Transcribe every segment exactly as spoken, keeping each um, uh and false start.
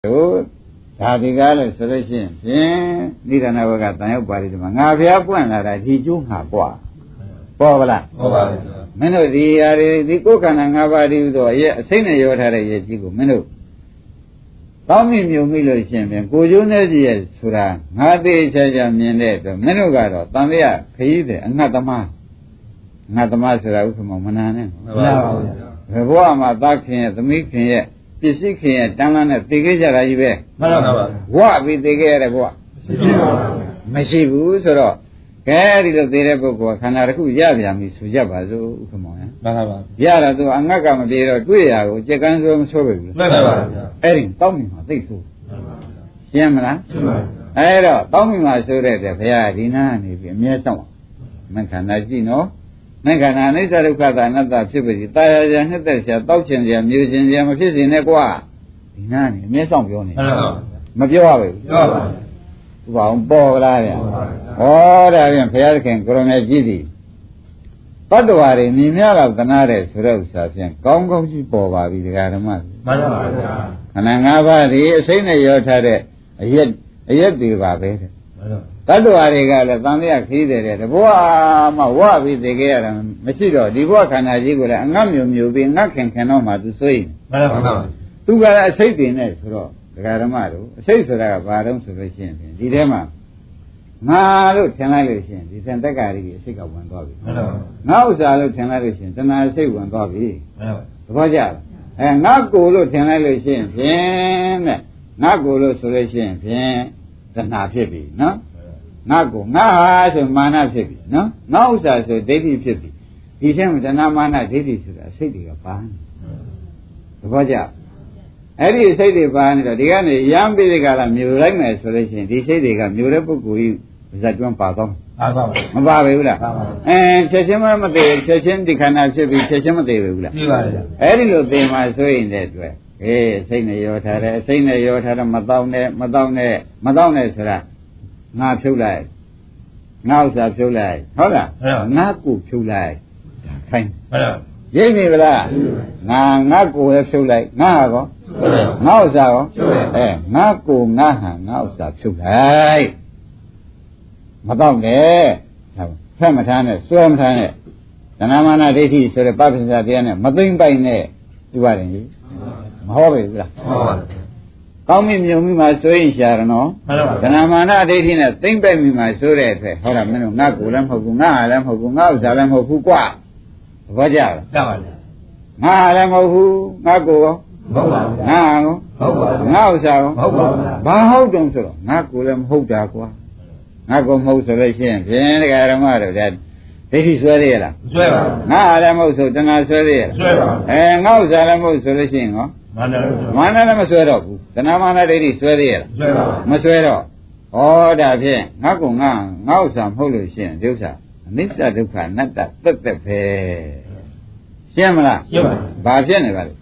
တို့ဒါဒီကားလို့ဆိုလို့ရှိရင်ဖြင့်နိဒာနဘကတန်ရောက်ပါလိမ့်ဒီမှာငါဖျားပွင့်လာတာဒီကျိုးငါပွားပေါ်ပါလားပေါ်ပါဘူးမင်းတို့ဒီຢာတွေဒီကိုယ်ခန္ဓာငါးပါးဒီဥသောရဲ့အစိမ့်နဲ့ရောထားတဲ့ရဲ့ကြီးကိုမင်းတို့ကောင်းမြင်မြုံမိလို့ရှိရင်ဖြင့်ကိုကျိုးနဲ့ကြီးရဲ့ဆိုတာငါသေးချာချာမြင်တဲ့အတွက်မင်းတို့ကတော့တန်လျာခရီးတယ်အငတ်သမားငတ်သမားဆိုတာဥက္ကမမနာနဲ့မပါဘူးဘယ်ဘဝမှာသားခင်ရဲ့သမီးခင်ရဲ့ပစ္စည်းခင်ရဲ့တန်းလန်းနဲ့သိခဲ့ကြတာကြီးပဲမှန်ပါပါဝပြီးသိခဲ့ရတဲ့ဘဝမရှိပါဘူးမရှိဘူးဆိုတော့ကဲဒီလိုသိတဲ့ပုဂ္ဂိုလ်ကခန္ဓာတစ်ခုရပြန်ပြီဆိုကြပါစို့ဥက္ကမောင်ရမှန်ပါပါရတာသူအငတ်ကမပြေတော့တွေ့ရကိုကြက်ကန်းဆိုမဆိုးပဲဘူးမှန်ပါပါအဲ့ဒီတောင်းမိမှာသိဆိုးရှင်းမလားရှင်းပါအဲ့တော့တောင်းမိမှာဆိုတဲ့တဲ့ဘုရားဒီနာနေပြီအမြဲစောင့်မခန္ဓာကြည့်နော်မခန္ဓာအနိစ္စဒုက္ခသာအနတ္တဖြစ်ပြီတာယာရာနှစ်သက်ရှာတောက်ချင်စရာမြူချင်စရာမဖြစ်စေနဲ့ကွာဒီနာနေအမြဲစောင့်ပြောနေမပြောရဘူးပြောပါဘူးဘာအောင်ပေါ်လာဗျာဟောဒါပြန်ဘုရားသခင်ကိုရမေကြီးသည်တတ္တဝါတွေမြင်များတော့သနာတဲ့ဆိုတဲ့ဥစ္စာဖြင့်ကောင်းကောင်းကြီးပေါ်ပါပြီဒကာဓမ္မမှန်ပါပါဗျာခန္ဓာ၅ပါးဒီအစိမ့်နဲ့ရောထားတဲ့အရက်အရက်တွေပါပဲတဲ့တတ္တဝါတွေကလည်းတန်လျာခီးတယ်တဲ့ဘဝမှာဝပြီးသိခဲ့ရတာမရှိတော့ဒီဘဝခန္ဓာကြီးကိုလည်းအငတ်မြုံမြုံပြီးငတ်ခင်ခင်တော့မှသူစိုးရင်မှန်ပါပါသူကလည်းအစိတ်တင်နေဆိုတော့ဒကာဓမ္မတို့အစိတ်ဆိုတာကဘာတုံးဆိုလို့ရှိရင်ဒီထဲမှာငါလို့ထင်လိုက်လို့ရှိရင်ဒီသင်္တက္ကာရီအစိတ်ကဝင်သွားပြီမှန်ပါပါငါဥစ္စာလို့ထင်လိုက်လို့ရှိရင်တဏှာအစိတ်ဝင်သွားပြီမှန်ပါသဘောကျလားအဲငါကိုလို့ထင်လိုက်လို့ရှိရင်ဖြင့်တဲ့ငါကိုလို့ဆိုလို့ရှိရင်ဖြင့်တဏှာဖြစ်ပြီနော်ငါကိုငါဟာဆိုမာနဖြစ်ပြီနော်ငါဥစ္စာဆိုဒိဋ္ဌိဖြစ်ပြီဒီထဲမှာတဏှာမာနဒိဋ္ဌိဆိုတာအစိတ်တွေကပါနေသဘောကျအဲ့ဒီစိတ်တွေပါနေတော့ဒီကနေရမ်းပြီးဒီကလာမြူလိုက်မယ်ဆိုလို့ရှိရင်ဒီစိတ်တွေကမြူတဲ့ပုဂ္ဂိုလ်ကြီးဇတ်တွန်းပါတော့ပါပါမပါပဲဘူးလားအဲချက်ချင်းမသေးချက်ချင်းဒီခန္ဓာဖြစ်ပြီးချက်ချင်းမသေးဘူးလားသိပါရဲ့အဲ့ဒီလိုသိမှဆိုရင်တဲ့အတွက်အေးစိတ်နဲ့ရောထားတယ်စိတ်နဲ့ရောထားတယ်မတော့နဲ့မတော့နဲ့မတော့နဲ့ဆိုတာငါဖြုတ်လိုက်ငါဥစ္စာဖြုတ်လိုက်ဟုတ်လားငါကိုဖြုတ်လိုက်ဒါခိုင်းဟုတ်လားရိပ်နေဗလားငါငါကိုလည်းဖြုတ်လိုက်ငါကောငါဥစ္စာကောအဲငါကိုငါဟန်ငါဥစ္စာဖြုတ်လိုက်မတော့နဲ့ဖက်မထားနဲ့စွဲမထားနဲ့တဏမာနဒိဋ္ဌိဆိုတဲ့ပပ္ပစ္စတရားနဲ့မသိမ့်ပိုက်နဲ့ဒီပါတယ်ကြီးမဟုတ်ပြီလားဟုတ်ပါကောင်းမြင်မြုံမိမှာဆိုရင်ရှာရနော်တဏမာနဒိဋ္ဌိနဲ့သိမ့်ပိုက်မိမှာဆိုတဲ့အတွက်ဟောတာမင်းတို့ငါကိုလည်းမဟုတ်ဘူးငါဟာလည်းမဟုတ်ဘူးငါဥစ္စာလည်းမဟုတ်ဘူးကွာသဘောကျလားတတ်ပါလားငါဟာလည်းမဟုတ်ဘူးငါကိုရောမဟုတ်ပါဘူးငါဟာကောဟုတ်ပါဘူးငါဥစ္စာရောမဟုတ်ပါဘူးဘာဟုတ်တုံးဆိုတော့ငါကိုလည်းမဟုတ်တာကွာငါကိုမဟုတ်ဆိုလို့ရှိရင်ဖြင့်တရားဓမ္မတို့ဒါဒိဋ္ဌိဆွဲသေးရလားမဆွဲပါဘူးငါဟာလည်းမဟုတ်ဆိုတဏှာဆွဲသေးရလားဆွဲပါဘူးအဲငါဥစ္စာလည်းမဟုတ်ဆိုလို့ရှိရင်ဟောမာနမာနလည်းမဆွဲတော့ဘူးတဏှာမာနဒိဋ္ဌိဆွဲသေးရလားဆွဲပါဘူးမဆွဲတော့ဩဒါဖြင့်ငါကငါငါဥစ္စာမဟုတ်လို့ရှိရင်ဒုက္ခအနိစ္စဒုက္ခအနတ္တသက်သက်ပဲရှင်းမလားရှင်းပါဘာဖြစ်နေပါလဲ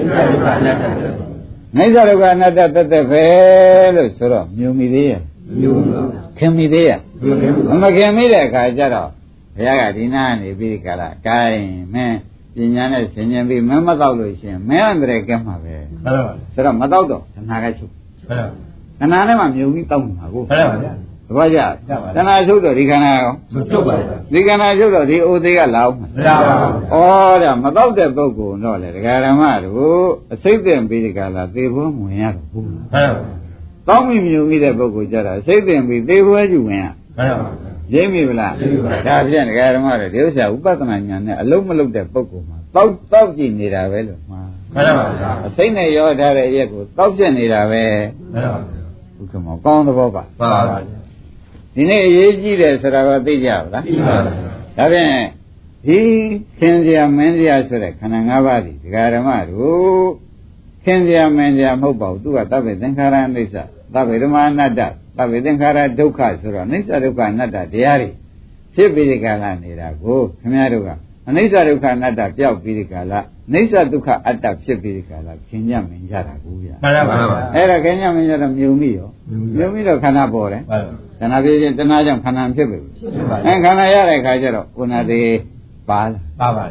နိစ္စဒုက္ခအနတ္တနိစ္စဒုက္ခအနတ္တသက်သက်ပဲလို့ဆိုတော့မြုံမိသေးရဲ့မြုံပါခင်မိသေးရဲ့မခင်မိတဲ့အခါကျတော့ဘုရားကဒီနာနေပြီးကြလားဂိုင်းမင်းပညာနဲ့ဆင်ញင်ပြီးမမတော့လို့ရှိရင်မင်းအန္တရာယ်ကဲမှာပဲဟုတ်ပါဘူးဆိုတော့မတော့တော့တဏှာကချုပ်ဟုတ်ပါဘူးတဏှာနဲ့မှမြုံပြီးတောက်မှာကိုဟုတ်ပါဗျာသဘောကျတဏှာချုပ်တော့ဒီခန္ဓာရောမချုပ်ပါဘူးဒီခန္ဓာချုပ်တော့ဒီအိုသေးကလာအောင်မလာပါဘူးဩဒါမတော့တဲ့ပုဂ္ဂိုလ်တော့လေဒကာဓမ္မတို့အစိတ်တင်ပြီးဒီကလာသေဖို့ဝင်ရတော့ဘူးဟုတ်ပါဘူးတောင်းမိမြုံမိတဲ့ပုဂ္ဂိုလ်ကြတာအစိတ်တင်ပြီးသေဖို့ကျဝင်ရဟုတ်ပါဘူးရိပ်မိဗလားဒါဖြင့်ဒကာဓမ္မတို့ဒီဥစ္စာဥပဒနာညာနဲ့အလုံးမလုံးတဲ့ပုဂ္ဂိုလ်မှာတောက်တောက်ကြည့်နေတာပဲလို့မှာမှန်ပါဗျာအစိတ်နဲ့ရောထားတဲ့အရက်ကိုတောက်ပြနေတာပဲမှန်ပါဘုက္ကမောကောင်းသဘောပါပါပါဒီနေ့အရေးကြီးတယ်ဆိုတာကသိကြပါလားသိပါပါဒါဖြင့်ဒီခင်စရာမင်းစရာဆိုတဲ့ခန္ဓာ၅ပါးဒီဒကာဓမ္မတို့ခင်စရာမင်းစရာမဟုတ်ပါဘူးသူကသဗ္ဗေသင်္ခါရအနိစ္စသဗ္ဗေဓမ္မအနတ္တသဗ္ဗေသင်္ခါရဒုက္ခဆိုတော့အနိစ္စဒုက္ခအနတ္တတရားတွေဖြစ်ပြီးဒီကလာနေတာကိုခင်ဗျားတို့ကအနိစ္စဒုက္ခအနတ္တပြောက်ပြီးဒီကလာအနိစ္စဒုက္ခအတ္တဖြစ်ပြီးဒီကလာခင်ညမင်းကြတာကိုဗျာမှန်ပါပါအဲ့ဒါခင်ညမင်းကြတော့မြုံမိရောမြုံမိတော့ခန္ဓာပေါ်တယ်တဏှာဖြစ်ခြင်းတဏှာကြောင့်ခန္ဓာဖြစ်ပြီအဲခန္ဓာရတဲ့ခါကျတော့ဥနာသေးပါလားပါပါ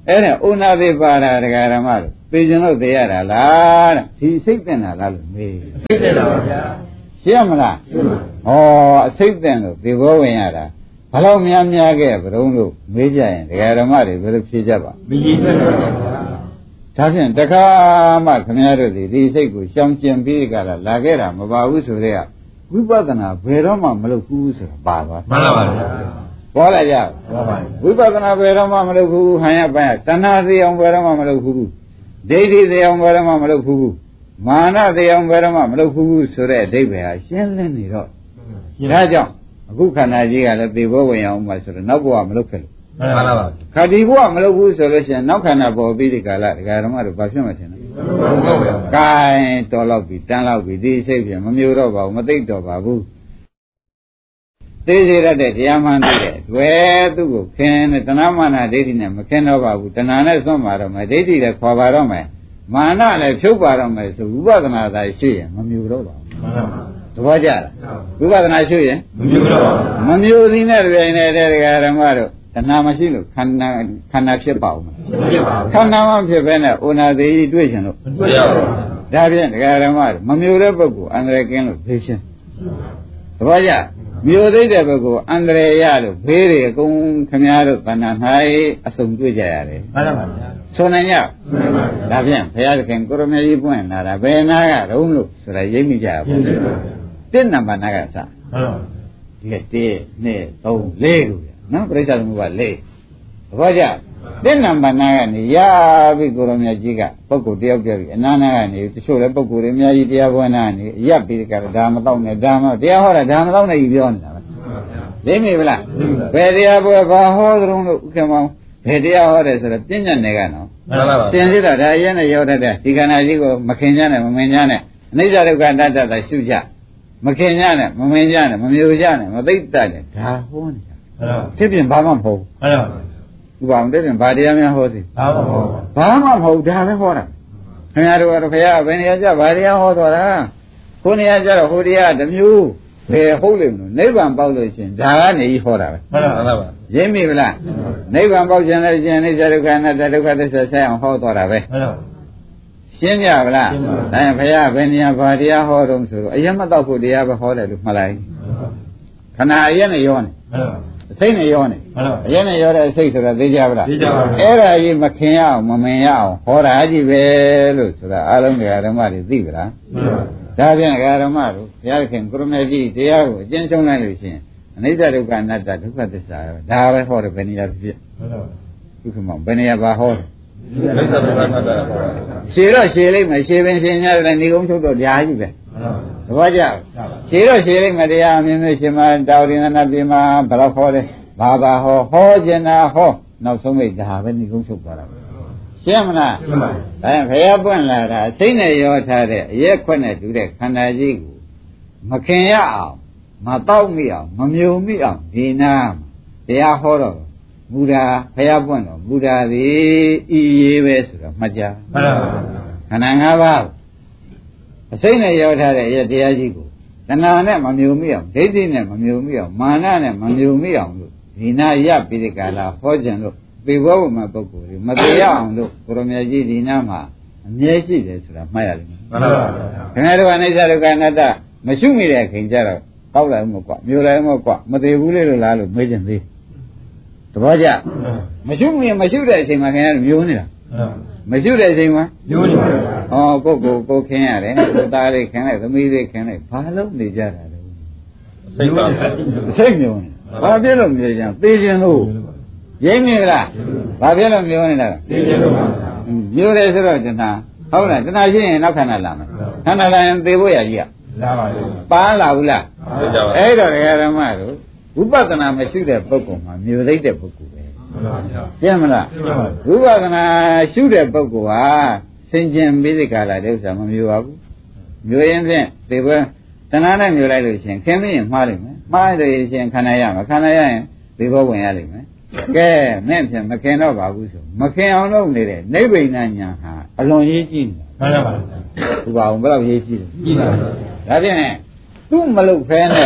အဲ့ဒါဥနာတိပါဒတရားဓမ္မတို့သိကျင်လို့သိရတာလားတဲ့ဒီစိတ်တင်တာလားလို့မေးစိတ်တင်တာပါဗျာရှင်းမလားရှင်းပါဟောအစိတ်တင်လို့ဒီဘောဝင်ရတာဘယ်လောက်များများခဲ့ဘုံလို့မေးကြရင်တရားဓမ္မတွေဘယ်လိုဖြေကြပါမကြည့်ပါဘူးဒါဖြင့်တခါမှခင်ဗျားတို့ဒီဒီစိတ်ကိုရှောင်ကျင်ပြီးကြလားလာခဲ့တာမပါဘူးဆိုတဲ့ဝိပဿနာဘယ်တော့မှမလုပ်ဘူးဆိုတာပါပါမှန်ပါပါဗျာပေါ်လာကြဝိပဿနာဘယ်တော့မှမလုပ်ဘူးဟန်ရပိုင်းတဏှာသေးအောင်ဘယ်တော့မှမလုပ်ဘူးဒိဋ္ဌိသေးအောင်ဘယ်တော့မှမလုပ်ဘူးမာနသေးအောင်ဘယ်တော့မှမလုပ်ဘူးဆိုတဲ့အဓိပ္ပာယ်ဟာရှင်းလင်းနေတော့ဒါကြောင့်အခုခန္ဓာကြီးကလည်းသေဘောဝင်အောင်မှဆိုတော့နောက်ဘဝမလုပ်ခဲ့လို့မှန်ပါပါခါဒီဘဝမလုပ်ဘူးဆိုလို့ရှိရင်နောက်ခန္ဓာပေါ်ပြီးဒီကာလဒကာဓမ္မတို့ဘာဖြစ်မှထင်လဲကဲတော်တော့ပြီတန်းတော့ပြီဒီစိတ်ပြန်မမျိုးတော့ပါဘူးမသိတော့ပါဘူးသိစေရတဲ့တရားမှန်သိတဲ့တွေ့သူ့ကိုခင်တဲ့တဏှာမာနဒိဋ္ဌိနဲ့မခင်တော့ပါဘူးတဏှာနဲ့ဆွမ်းပါတော့မယ်ဒိဋ္ဌိလည်းခေါ်ပါတော့မယ်မာနလည်းဖြုတ်ပါတော့မယ်ဆိုဝိပဿနာသာရှိရင်မမျိုးတော့ပါဘူးသဘောကျလားဝိပဿနာရှိရင်မမျိုးတော့ပါဘူးမမျိုးသေးတဲ့ပြိုင်နေတဲ့တရားဓမ္မတို့တဏှာမရှိလို့ခန္ဓာခန္ဓာဖြစ်ပါဦးမဖြစ်ပါဘူးခန္ဓာမှဖြစ်ပဲနဲ့ဩနာသေးကြီးတွေ့ချင်လို့မတွေ့ရပါဘူးဒါဖြင့်တရားဓမ္မတို့မမျိုးတဲ့ပုဂ္ဂိုလ်အန္တရာယ်ကင်းလို့ဘေးရှင်းသဘောကျမျိုးသိတဲ့ပုဂ္ဂိုလ်အန္တရာယ်ရလို့ဘေးတွေအကုန်ခမည်းတော်တဏ္ဍာ၌အစုံတွေ့ကြရတယ်မှန်ပါဗျာဆိုနိုင်ကြမှန်ပါဗျာဒါဖြင့်ဘုရားသခင်ကိုရမေကြီးပွင့်လာတာဘယ်နာကတုံးလို့ဆိုတာရိပ်မိကြဘူးတစ်နံပါတ်နာကစမှန်ပါဒီတစ်နှစ်သုံးလေးလို့ဗျာနော်ပြိဿသမုပ္ပါလေးသဘောကျတစ်နံပါတ်နာကနေရပြီကိုရမေကြီးကပုဂ္ဂိုလ်တယောက်တည်းအနာနာကနေတချို့လည်းပုဂ္ဂိုလ်တွေအများကြီးတရားပွင့်နာနေရပ်ပြီးကြတော့ဒါမတော့နဲ့ဒါမတရားဟောတာဒါမတော့နဲ့ကြီးပြောနေတာသိမိဗလားဘယ်တရားပွဲဘာဟောသလုံးလို့ဥက္ကမောင်ဘယ်တရားဟောတယ်ဆိုတော့ပြဉ္ညာနယ်ကနော်မှန်ပါပါသင်စစ်တော့ဒါရဲနဲ့ရောက်တတ်တဲ့ဒီခန္ဓာကြီးကိုမခင်ကြနဲ့မမင်ကြနဲ့အနိစ္စဒုက္ခတတ္တသာရှုကြမခင်ကြနဲ့မမင်ကြနဲ့မမျိုးကြနဲ့မသိတတ်နဲ့ဒါဟောနေတာဖြစ်ပြင်ဘာမှမဟုတ်မှန်ပါပါဥပအောင်တဲ့ပြင်ဘာတရားများဟောသေးဘာမှမဟုတ်ဘာမှမဟုတ်ဒါပဲဟောတာခင်ဗျားတို့ကတော့ခရဘယ်နေရာကြဘာတရားဟောတော်တာကိုနေရာကြတော့ဟိုတရားတစ်မျိုးဘယ်ဟုတ်လိမ့်မလို့နိဗ္ဗာန်ပေါက်လို့ရှင်ဒါကနေကြီးဟောတာပဲမှန်ပါပါရင်းမိဗလားနိဗ္ဗာန်ပေါက်ခြင်းလည်းရှင်အိစ္ဆဒုက္ခအနတ္တဒုက္ခသစ္စာဆက်အောင်ဟောတော်တာပဲမှန်ပါရှင်းကြဗလားဒါရင်ဘုရားဘယ်နေရာဘာတရားဟောတော့ဆိုတော့အရင်မတော့ဖို့တရားပဲဟောတယ်လို့မှတ်လိုက်ခဏအရင်နဲ့ရောနေမှန်ပါအစိတ်နဲ့ရောနေအရင်နဲ့ရောတဲ့အစိတ်ဆိုတော့သိကြဗလားသိကြပါဘူးအဲ့ဒါကြီးမခင်ရအောင်မမင်ရအောင်ဟောတာကြီးပဲလို့ဆိုတာအားလုံးတရားဓမ္မတွေသိကြလားမှန်ပါဒါဖြင့်ဓမ္မတို့ဘုရားခင်ကိုရမေကြီးတရားကိုအကျဉ်းချုံလိုက်လို့ရှိရင်အနိစ္စဒုက္ခအနတ္တဒုက္ခသစ္စာဒါပဲဟောတယ်ဘယ်နေရာဖြစ်မှန်ပါဒုက္ခမောင်ဘယ်နေရာပါဟောတယ်အနိစ္စဒုက္ခအနတ္တရှည်တော့ရှည်လိုက်မယ်ရှည်ပင်ရှည်များတယ်နေကုန်းချုပ်တော့ဓာကြီးပဲသဘောကျရှည်တော့ရှည်လိုက်မယ်တရားအမြင်မျိုးရှင်မတောရိဏနာပြေမှာဘယ်တော့ဟောတယ်ဘာဘာဟောဟောကျင်တာဟောနောက်ဆုံးမိတ်ဒါပဲနေကုန်းချုပ်သွားတာပဲရှင်းမလားရှင်းပါပြီအဲဘုရားပွင့်လာတာစိတ်နဲ့ရောထားတဲ့အရက်ခွက်နဲ့တူတဲ့ခန္ဓာကြီးကိုမခင်ရအောင်မတော့မိအောင်မမျိုးမိအောင်ဒီနာတရားဟောတော့မူတာဘုရားပွင့်တော့မူတာဒီဤရေးပဲဆိုတော့မှတ်ကြမှန်ပါပါခန္ဓာ၅ပါးအစိတ်နဲ့ရောထားတဲ့အရက်တရားကြီးကိုတဏှာနဲ့မမျိုးမိအောင်ဒိဋ္ဌိနဲ့မမျိုးမိအောင်မာနနဲ့မမျိုးမိအောင်လို့ဒီနာရပြီးဒီကလာဟောကြံလို့ပေဘောမှာပုဂ္ဂိုလ်တွေမတရားအောင်လို့ကိုရမေကြီးဒီနာမှာအမြဲရှိတယ်ဆိုတာမှတ်ရလိမ့်မယ်မှန်ပါပါခင်ဗျားတို့ကအနိစ္စဒုက္ခအနတ္တမရှိမိတဲ့ခင်ကြတော့ကောက်လိုက်မို့ကွာမျိုးလိုက်မို့ကွာမသေးဘူးလေလို့လားလို့မေးကြသေးသဘောကျမရှိမိမရှိတဲ့အချိန်မှာခင်ဗျားတို့မျိုးနေတာမရှိတဲ့အချိန်မှာမျိုးနေပါဩပုဂ္ဂိုလ်ကိုခင်ရတယ်ကိုသားလေးခင်လိုက်သမီးလေးခင်လိုက်ဘာလို့နေကြတာလဲစိတ်ပါစိတ်မျိုးနေဘာဖြစ်လို့မျိုးကြသေခြင်းလို့ရင်းနေလားဘာဖြစ်လို့မျိုးနေတာလဲသိတယ်လို့ပါမျိုးတယ်ဆိုတော့တဏှာဟုတ်လားတဏှာရှိရင်နောက်ခန္ဓာလာမယ်ခန္ဓာလာရင်သေဖို့ရကြီးကလာပါလေပါလာဘူးလားသိကြပါအဲ့တော့ဓမ္မတို့ဝိပဿနာမရှိတဲ့ပုဂ္ဂိုလ်မှာမျိုးသိတဲ့ပုဂ္ဂိုလ်ပဲမှန်ပါဗျာရှင်းမလားဝိပဿနာရှုတဲ့ပုဂ္ဂိုလ်ဟာစင်ကြင်ပြီးဒီကလာတဲ့ဥစ္စာမမျိုးပါဘူးမျိုးရင်ဖြင့်သေပွဲတဏှာနဲ့မျိုးလိုက်လို့ရှိရင်ခင်မင်းမှားလိမ့်မယ်မှားလို့ရှိရင်ခန္ဓာရမှာခန္ဓာရရင်သေဘောဝင်ရလိမ့်မယ်ကဲမဲ့ဖြင့်မခင်တော့ပါဘူးဆိုမခင်အောင်လုပ်နေတဲ့နိဗ္ဗိဏညာဟာအလွန်ရေးကြည့်နေတာမှန်ပါပါဘုရားဘယ်လောက်ရေးကြည့်လဲကြည့်ပါဒါဖြင့်သူ့မလုပ်ဖဲနဲ့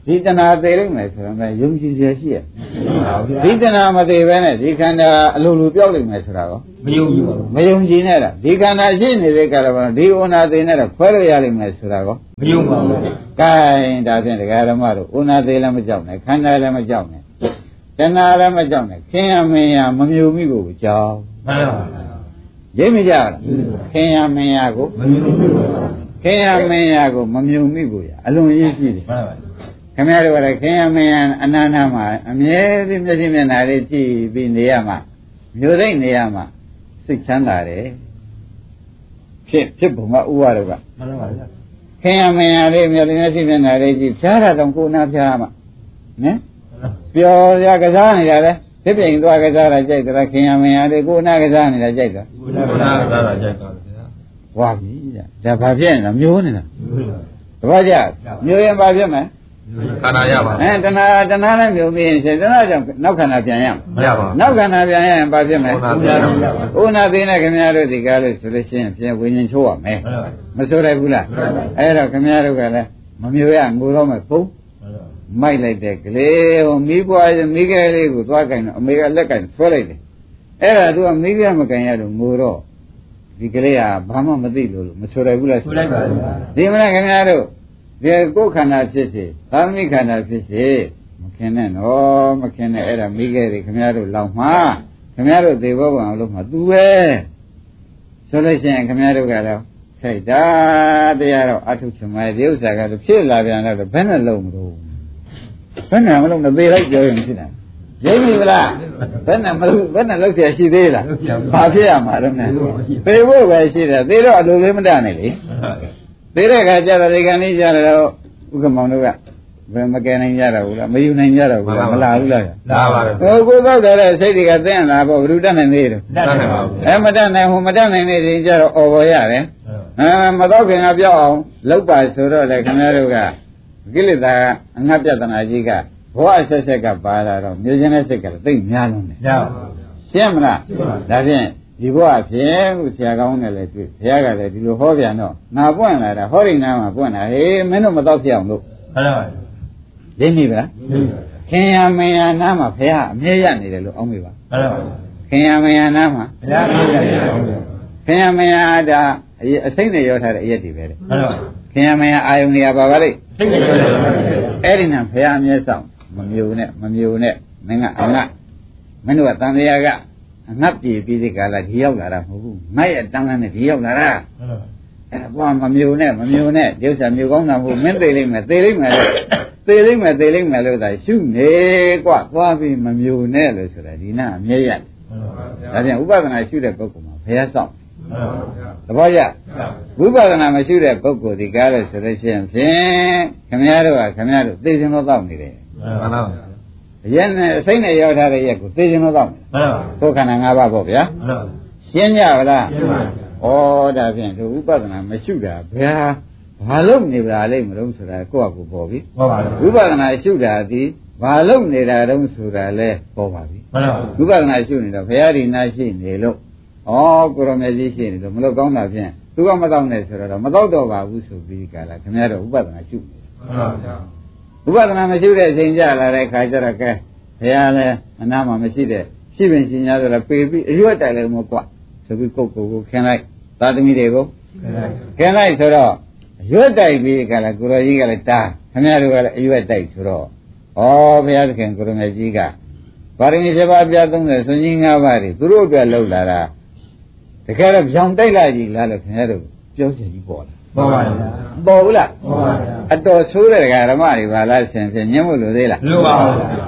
ဒီတဏှာသေးလိမ့်မယ်ဆိုတော့ယုံကြည်ရရှိရဒီတဏှာမသေးဘဲနဲ့ဒီခန္ဓာအလိုလိုပြောက်လိမ့်မယ်ဆိုတာကောမယုံကြည်ပါဘူးမယုံကြည်နဲ့လားဒီခန္ဓာရှိနေတဲ့ကာလမှာဒီဥနာသေးနဲ့တော့ခွဲလို့ရလိမ့်မယ်ဆိုတာကောမယုံပါဘူးကဲဒါဖြင့်ဒကာဓမ္မတို့ဥနာသေးလည်းမကြောက်နဲ့ခန္ဓာလည်းမကြောက်နဲ့တဏှာလည်းမကြောက်နဲ့ခင်ရမင်းရမမြုံမိကိုကြောက်မှန်ပါပါရိပ်မကြလားခင်ရမင်းရကိုမယုံကြည်ပါဘူးခင်ရမင်းရကိုမမြုံမိကိုရအလွန်ရေးရှိတယ်မှန်ပါပါခင်ဗျားတို့ကလည်းခင်ရမင်းရအနန္တမှာအမြဲတမ်းမျက်စိမျက်နှာလေးကြည့်ပြီးနေရမှာမျိုးသိမ့်နေရမှာစိတ်ချမ်းသာတယ်ဖြစ်ဖြစ်ပုံကဥပါတော့ကမှန်ပါပါခင်ရမင်းရလေးမျက်မျက်စိမျက်နှာလေးကြည့်ဖြားတာတော့ကိုယ်နာဖြားမှာနော်ပျော်ရကစားနေရတယ်ဒီပြင်သွားကစားတာကြိုက်တယ်ခင်ရမင်းရလေးကိုယ်နာကစားနေတာကြိုက်တယ်ကိုယ်နာကစားတာကြိုက်တာဗျာဝါပြီဒါဘာဖြစ်နေလဲမျိုးနေတာတပည့်ကြမျိုးရင်ဘာဖြစ်မလဲခန္ဓာရပါအဲတဏှာတဏှာနဲ့မျိုးပြီးရင်တဏှာကြောင့်နောက်ခန္ဓာပြန်ရမရပါဘူးနောက်ခန္ဓာပြန်ရရင်ဘာဖြစ်မလဲဥနာသေးဥနာသေးနဲ့ခင်ဗျားတို့ဒီကားလို့ဆိုလို့ရှိရင်ပြင်ဝိညာဉ်ချိုးရမယ်မဆိုရဘူးလားအဲ့တော့ခင်ဗျားတို့ကလည်းမမျိုးရငိုတော့မယ်ပုံမိုက်လိုက်တဲ့ကလေးဟိုမိဘွားမိခဲလေးကိုသွားကြင်တော့အမေကလက်ကင်ဆွဲလိုက်တယ်အဲ့ဒါသူကမိခဲမကန်ရတော့ငိုတော့ဒီကလေးကဘာမှမသိလို့လို့မဆိုရဘူးလားဆိုလိုက်ပါဘူးဒီမလားခင်ဗျားတို့ဒီကိုယ်ခန္ဓာဖြစ်စေသာမိခန္ဓာဖြစ်စေမခင်နဲ့နော်မခင်နဲ့အဲ့ဒါမိခဲ့တယ်ခင်ဗျားတို့လောင်မှာခင်ဗျားတို့သေဘောကောင်လို့မှာသူပဲဆိုလို့ရှိရင်ခင်ဗျားတို့ကတော့ခိုက်တာတရားတော့အထုချင်မယ်ဒီဥစ္စာကတော့ဖြစ်လာပြန်တော့ဘယ်နဲ့လုံးမလို့ဘယ်နဲ့မလုံးနဲ့သေလိုက်ပြောရင်ဖြစ်တယ်ရိပ်ပြီလားဘယ်နဲ့မလို့ဘယ်နဲ့လောက်เสียရှိသေးလားဘာဖြစ်ရမှာတော့နဲ့သေဖို့ပဲရှိတယ်သေတော့အလိုလေးမတတ်နဲ့လေသေးတဲ့ခါကျတော့ဒီကနေ့ကျတော့ဥက္ကမောင်တို့ကဘယ်မကယ်နိုင်ကြတော့ဘူးလားမယူနိုင်ကြတော့ဘူးလားမလာဘူးလားလာပါတယ်ဟိုကိုသောက်တဲ့စိတ်တွေကသိရလားပေါ့ဘယ်သူတတ်နိုင်သေးတယ်တတ်နိုင်ပါဘူးအဲမတတ်နိုင်ဟိုမတတ်နိုင်တဲ့ရင်ကျတော့អော်ပေါ်ရတယ်အဲမတော့ခင်ကပြောက်အောင်လောက်ပါဆိုတော့လေခင်ဗျားတို့ကကိလေသာအငတ်ပြဿနာကြီးကဘောအဆက်ဆက်ကပါလာတော့မျိုးချင်းတဲ့စိတ်ကသိပ်များလုံးတယ်ရပါဘူးရှင်းမလားဒါဖြင့်ဒီဘဝဖြစ်လို့ဆရာကောင်းနဲ့လည်းတွေ့ဘုရားကလည်းဒီလိုဟောပြန်တော့ငါပွင့်လာတာဟောရိနာမှာပွင့်လာဟေးမင်းတို့မတော့ဖြစ်အောင်လို့မှန်ပါပါရင်းနေပါလားခင်ရမင်းရနာမှာဘုရားအမြဲရနေတယ်လို့အောင်းမိပါမှန်ပါပါခင်ရမင်းရနာမှာဘုရားအမြဲရနေတယ်ခင်ရမင်းရဒါအစိမ့်နဲ့ရောထားတဲ့အရက်တွေပဲလေမှန်ပါပါခင်ရမင်းရအာယုန်တွေကပါပါလိမ့်စိတ်နဲ့ရောထားတယ်အဲ့ဒီနဲ့ဘုရားအမြဲဆောင်မမျိုးနဲ့မမျိုးနဲ့မင်းကအငတ်မင်းတို့ကတန်တရားကအငတ်ပြေပြီးဒီကလာဒီရောက်လာတာမဟုတ်ဘူးငါ့ရဲ့တန်ခါနဲ့ဒီရောက်လာတာအဲ့ဒါကမမျိုးနဲ့မမျိုးနဲ့ဒီဥစ္စာမျိုးကောင်းတာမဟုတ်မင်းသိလိမ့်မယ်သိလိမ့်မယ်သိလိမ့်မယ်သိလိမ့်မယ်လို့သာရှုနေကွာသွားပြီးမမျိုးနဲ့လို့ဆိုတာဒီနာအမြဲရတယ်ဒါပြန်ဥပဒနာရှုတဲ့ပုဂ္ဂိုလ်မှာဘုရားဆောင်သဘောကျဝိပဿနာမရှိတဲ့ပုဂ္ဂိုလ်ဒီကားလို့ဆိုလို့ရှိရင်ဖြင့်ခမည်းတော်ကခမည်းတော်သိခြင်းတော့တောက်နေတယ်မှန်ပါပါရက်နဲ့စိတ်နဲ့ရောက်ထားတဲ့ရက်ကိုသိခြင်းတော့တောက်နေမှန်ပါကိုယ်ခန္ဓာ၅ပါးပေါ့ဗျာမှန်ပါရှင်းကြပါလားရှင်းပါဩဒါဖြင့်ဒီဥပဒနာမရှိတာဗျာဘာလို့နေပါလိမ့်မလို့ဆိုတာကိုယ့်အကူပေါ်ပြီဟုတ်ပါဘူးဝိပဿနာရှုတာဒီဘာလို့နေတာတုံးဆိုတာလဲပေါ်ပါပြီမှန်ပါဝိပဿနာရှုနေတော့ဘုရားဒီနာရှိနေလို့ဩကိုရောမြတ်ကြီးရှိနေတော့မလို့ကောင်းတာဖြင့်သူကမတော့နဲ့ဆိုတော့မတော့တော့ပါဘူးဆိုပြီးကြလားခင်ဗျားတို့ဥပဒနာရှုနေမှန်ပါဗျာဥပဒနာမရှိတဲ့အချိန်ကြလာတဲ့ခါကျတော့ကဲဘုရားလည်းအနာမှာမရှိတဲ့ရှိပင်ရှင်များဆိုတော့ပေပြီးအရွက်တိုင်လည်းမကွာဆိုပြီးကိုယ်ကိုယ်ကိုခင်းလိုက်သာသမီတွေကိုခင်းလိုက်ဆိုတော့အရွက်တိုက်ပြီးကြလားကိုရောကြီးကလည်းတားခင်ဗျားတို့ကလည်းအရွက်တိုက်ဆိုတော့ဩဘုရားသခင်ကိုရမေကြီးကဗာရမီစေပါပြသုံးတဲ့ဆွန်ကြီး၅ပါးတွေသူတို့အတွက်လှုပ်လာတာတကယ်တော့ကြောင်တိုက်လိုက်ကြီးလားလို့ခင်ဗျားတို့ပြောချင်ကြီးပေါ်လာပေါ်ပါဗျာပေါ်ဘူးလားပေါ်ပါဗျာအတော်ဆိုးတဲ့ဓမ္မတွေပါလားဆင်ဖြင့်ညှင်းဖို့လိုသေးလားလိုပါဘူးဗျာ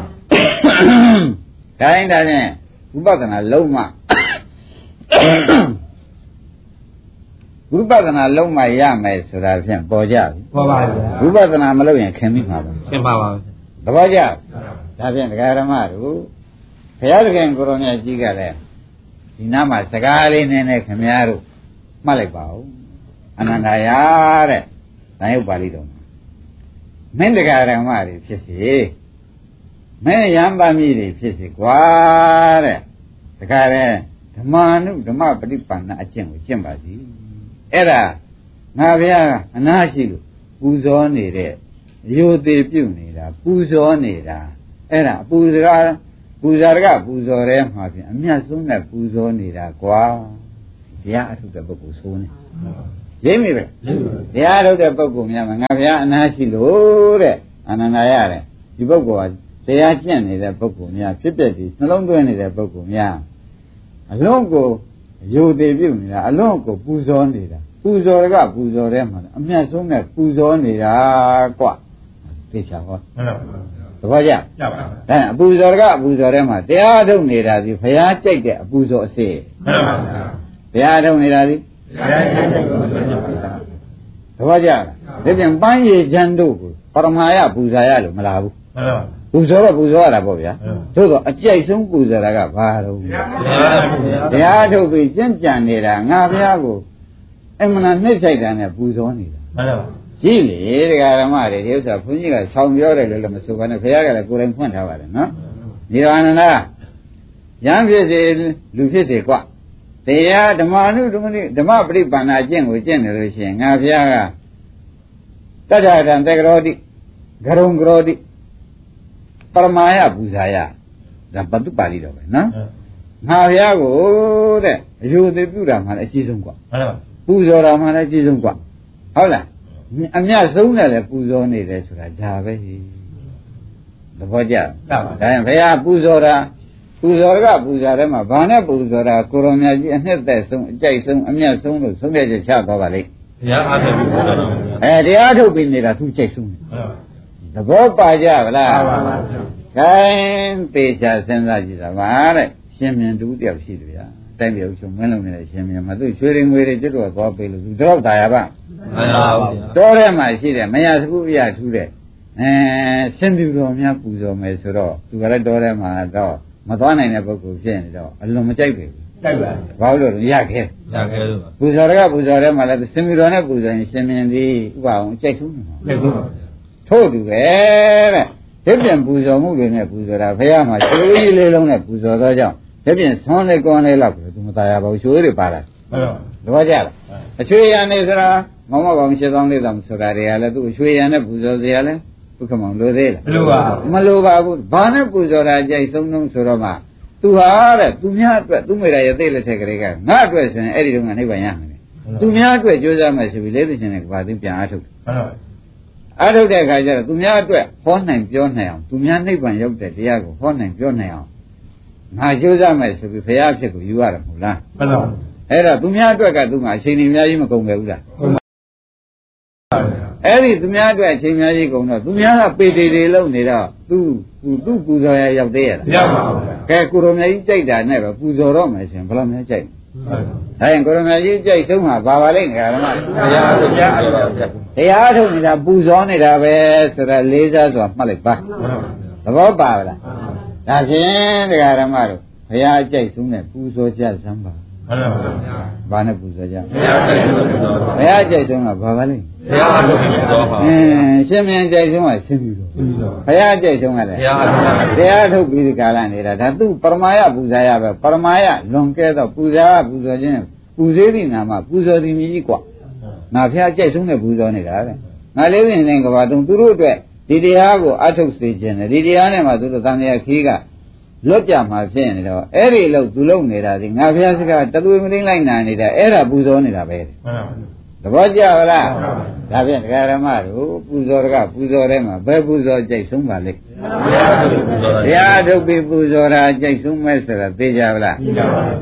တိုင်းတာချင်းဝိပဿနာလုံးမှဝိပဿနာလုံးမှရမယ်ဆိုတာဖြင့်ပေါ်ကြပြီပေါ်ပါဗျာဝိပဿနာမလုပ်ရင်ခင်မိမှာပါခင်ပါပါဗျာသဘောကျဒါဖြင့်ဒကာဓမ္မတို့ဘုရားသခင်ကိုရောမြတ်ကြီးကလည်းဒီနားမှာစကားလေးနည်းနည်းခင်ဗျားတို့မှတ်လိုက်ပါဦးအနန္တရာတဲ့။ဒါရုပ်ပါဠိတော်မှာမင်းတရားဓမ္မတွေဖြစ်စေမင်းရံပါမည်တွေဖြစ်စေကွာတဲ့။ဒါကြတဲ့ဓမ္မာနုဓမ္မပฏิပန္နအကျင့်ကိုကျင့်ပါစီ။အဲ့ဒါငါဗျာအနာရှိလို့ပူဇော်နေတဲ့ရိုသေပြုတ်နေတာပူဇော်နေတာအဲ့ဒါအပူစကားပူဇာရကပူဇော်ရဲမှာဖြင့်အမြတ်ဆုံးနဲ့ပူဇော်နေတာကွာတရားအထုတ်တဲ့ပုဂ္ဂိုလ်ဆိုးနေရိပ်မိပဲတရားထုတ်တဲ့ပုဂ္ဂိုလ်များမှာငါဘုရားအနာရှိလို့တဲ့အနန္တရတယ်ဒီပုဂ္ဂိုလ်ကတရားကျင့်နေတဲ့ပုဂ္ဂိုလ်များဖြစ်ပျက်ပြီးနှလုံးသွင်းနေတဲ့ပုဂ္ဂိုလ်များအလုံးကိုရိုသေပြုတ်နေတာအလုံးကိုပူဇော်နေတာပူဇော်ကပူဇော်ရဲမှာအမြတ်ဆုံးနဲ့ပူဇော်နေတာကွာသိချာဟောမှန်ပါဘူးသဘောကျကျပါဘူးအဲအပူဇော်ကအပူဇော်ထဲမှာတရားထုတ်နေတာဒီဘုရားကြိုက်တဲ့အပူဇော်အစစ်မှန်ပါဘူးဘုရားထုတ်နေတာဒီဘုရားကြိုက်တဲ့အပူဇော်သဘောကျလားဒီပြန်ပန်းရည်ချမ်းတို့ကိုပရမယပူဇာရလို့မလားဘူးမှန်ပါဘူးပူဇော်တော့ပူဇော်ရတာပေါ့ဗျာသို့တော့အကြိုက်ဆုံးပူဇော်တာကဘာတော့ဘုရားထုတ်ပြီးကျင့်ကြံနေတာငါဘုရားကိုအမှန်နှိမ့်ဆိုင်တာနဲ့ပူဇော်နေတာမှန်ပါဘူးရှိလေတရားဓမ္မတွေဒီဥစ္စာဘုန်းကြီးကဆောင်းပြောတယ်လို့လည်းမဆိုပါနဲ့ဘုရားကလည်းကိုယ်တိုင်ဖွင့်ထားပါတယ်နော်ဒီတော်အနန္ဒရံဖြစ်စေလူဖြစ်စေကွတရားဓမ္မနုဓမ္မနိဓမ္မပရိပန္နာကျင့်ကိုကျင့်တယ်လို့ရှိရင်ငါဘုရားကတတ္ထတံတေကရောတိဂရုံကရောတိပရမယပူဇာယဒါပတုပါဠိတော်ပဲနော်ငါဘုရားကိုတဲ့အယူသေးပြုတာမှလည်းအရှိဆုံးကွဟုတ်လားပူဇော်တာမှလည်းအရှိဆုံးကွဟုတ်လားအမြတ်ဆုံးနဲ့လည်းပူဇော်နေတယ်ဆိုတာဒါပဲသဘောကျလားဒါရင်ဘုရားပူဇော်တာပူဇော်ကပူဇော်တယ်မှာဘာနဲ့ပူဇော်တာကိုရောင်မြတ်ကြီးအနှစ်သက်ဆုံးအကြိုက်ဆုံးအမြတ်ဆုံးလို့ဆုံးဖြတ်ချက်ချသွားပါလိမ့်တရားအားထုတ်ပြီးပူဇော်တာအဲတရားထုတ်ပြီးနေတာသူကြိုက်ဆုံးတယ်သဘောပါကြဗလားပါပါပါခိုင်းသေချာစဉ်းစားကြည့်တာပါတဲ့ရှင်မြင်တူတယောက်ရှိတယ်ဗျာတိုင်းပြည်ချုပ်မင်းလုံးနေတဲ့ရှင်မြင်မှာသူရွှေရင်ငွေတွေကျွတ်တော့သွားပေးလို့သူတော့တာရပါမှန်ပါဘူးတောထဲမှာရှိတယ်မရစခုအရာထူးတဲ့အဲရှင်ပြူတော်များပူဇော်မယ်ဆိုတော့သူကလည်းတောထဲမှာတော့မသွားနိုင်တဲ့ပုဂ္ဂိုလ်ဖြစ်နေတော့အလွန်မကြိုက်ဘူးကြိုက်ပါဘာလို့လဲရခဲရခဲလို့ပူဇော်ရကပူဇော်ထဲမှာလည်းရှင်ပြူတော်နဲ့ပူဇော်ရင်ရှင်မြင်သည်ဥပအောင်ကြိုက်ထူးနေမှာကြိုက်ထူးပါထို့တူပဲတဲ့ဒီပြန်ပူဇော်မှုတွေနဲ့ပူဇော်တာဘုရားမှာရွှေကြီးလေးလုံးနဲ့ပူဇော်သောကြောင့်ဒီပြန်ဆွမ်းလေးကောင်းလေးလောက်ကိုသူမตายရပါဘူးရွှေတွေပါလာမှန်ပါသဘောကျလားအချွေရံနေဆိုတာမောင်မကောင်ရှင်းဆောင်လေးတောင်ဆိုတာတွေကလည်းသူ့ရွှေရံနဲ့ပူဇော်စရာလဲဘုခမောင်လိုသေးလားမလိုပါဘူးမလိုပါဘူးဘာနဲ့ပူဇော်တာကြိုက်ဆုံးဆုံးဆိုတော့မှသူဟာတဲ့သူများအတွက်သူ့မိရရဲ့သိလက်ထက်ကလေးကငါအတွက်ဆိုရင်အဲ့ဒီတော့ကနိဗ္ဗာန်ရမယ်သူများအတွက်ကြိုးစားမယ်ဆိုပြီးလေးသိချင်းနဲ့ဘာသိပြန်အားထုတ်မှန်ပါအားထုတ်တဲ့အခါကျတော့သူများအတွက်ဟောနိုင်ပြောနိုင်အောင်သူများနိဗ္ဗာန်ရောက်တဲ့တရားကိုဟောနိုင်ပြောနိုင်အောင်ငါကြိုးစားမယ်ဆိုပြီးဘုရားဖြစ်ကိုယူရတယ်မဟုတ်လားမှန်ပါအဲ့တော့သူများအတွက်ကသူ့မှာအချိန်ကြီးအများကြီးမကုန်ပဲဘူးလားဟုတ်ပါအဲ့ဒီသူများအတွက်အချိန်များကြီးကုန်တော့သူများကပေတေတေလုံးနေတော့သူသူပူဇော်ရရောက်သေးရလားမရောက်ပါဘူးကဲကိုရောင်မြတ်ကြီးကြိုက်တာနဲ့ပဲပူဇော်တော့မယ်ဆိုရင်ဘယ်လိုများကြိုက်လဲဒါရင်ကိုရောင်မြတ်ကြီးကြိုက်ဆုံးမှာဘာပါလိမ့်ငါဓမ္မတရားတရားအဲ့လိုတရားထုတ်နေတာပူဇော်နေတာပဲဆိုတော့လေးစားစွာမှတ်လိုက်ပါသဘောပါလားဒါဖြင့်တရားဓမ္မတို့ဘုရားအကြိုက်ဆုံးနဲ့ပူဇော်ကြစမ်းပါမှန်ပါဗျာဘာနဲ့ပူဇော်ကြဘုရားကြိုက်ဆုံးကဘာပါလဲဘုရားကြိုက်ဆုံးပါအင်းရှင်မြင်ကြိုက်ဆုံးကရှင်ပြီတော့ဘုရားကြိုက်ဆုံးကလည်းတရားထုတ်ပြီးဒီကာလနေတာဒါသူပရမယပူဇာရပဲပရမယလွန်ကဲတော့ပူဇာပူဇော်ခြင်းပူဇေးတိနာမှာပူဇော်သည်မြည်ကြီးกว่าငါဘုရားကြိုက်ဆုံးနဲ့ပူဇော်နေတာတဲ့ငါလေးပင်နဲ့ကဘာတုံသူတို့အတွက်ဒီတရားကိုအထုတ်စေခြင်းနဲ့ဒီတရားနဲ့မှသူတို့သံဃာခီးကလွတ်ကြမှာဖြစ်နေတော့အဲ့ဒီလို့သူလုံနေတာဒီငါဘုရားစကားတသွေးမသိလိုက်နာနေတာအဲ့ဒါပူဇော်နေတာပဲမှန်ပါဘူးသဘောကျပါလားဒါဖြင့်ဒကာရမတို့ပူဇော်တကပူဇော်တဲ့မှာဘယ်ပူဇော်ကြိုက်ဆုံးပါလိမ့်တရားထုတ်ပြီးပူဇော်တာကြိုက်ဆုံးမဲ့ဆိုတာသိကြပါလားသိပါပါဘူး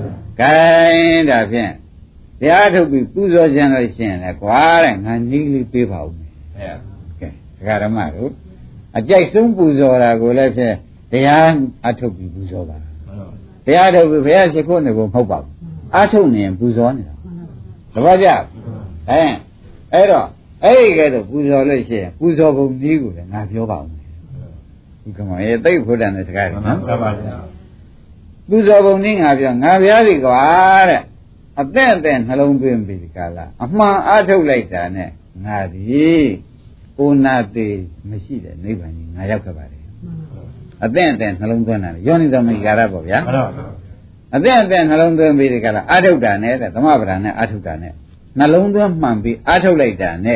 gain ဒါဖြင့်တရားထုတ်ပြီးပူဇော်ခြင်းလို့ရှိရင်လည်းကွာတဲ့ငါနီးလေးပေးပါဦးမယ်ကဲဒကာရမတို့အကြိုက်ဆုံးပူဇော်တာကိုလည်းဖြင့်တရားအထုတ်ပြီးပူဇော်ပါတရားထုတ်ပြီးဘုရားရှိခိုးနေဖို့မဟုတ်ပါဘူးအထုတ်နေရင်ပူဇော်နေတာသဘောကျအဲအဲ့တော့အဲ့ဒီကဲတော့ပူဇော်လို့ရှိရင်ပူဇော်ပုံနည်းကိုလည်းငါပြောပါဦးဒီကမှာရဲ့သိဖို့တန်တဲ့စကားနော်မှန်ပါဗျာပူဇော်ပုံနည်းငါပြောငါဘုရားကြီးကွာတဲ့အသက်အသက်နှလုံးသွင်းပြီးဒီကလာအမှန်အထုတ်လိုက်တာနဲ့ငါဒီကိုနာသေးမရှိတဲ့နိဗ္ဗာန်ကြီးငါရောက်ခဲ့ပါတယ်အသက်အသက်နှလုံးသွင်းတာယောနိသမီကာရပေါ့ဗျာအသက်အသက်နှလုံးသွင်းပြီးဒီကလာအထုတ်တာနဲ့တဲ့သမဗရာနဲ့အထုတ်တာနဲ့နှလုံးသွင်းမှန်ပြီးအထုတ်လိုက်တာနဲ့